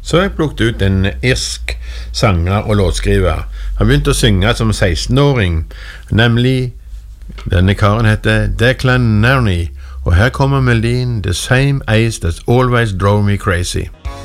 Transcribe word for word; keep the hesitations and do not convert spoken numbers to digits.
Så har jeg plukket ut en irsk sanger og låtskriver. Han begynte å synge som seksten-åring, nemlig denne karen heter Declan Nerney, og her kommer melodien The Same Ace That Always Drove Me Crazy.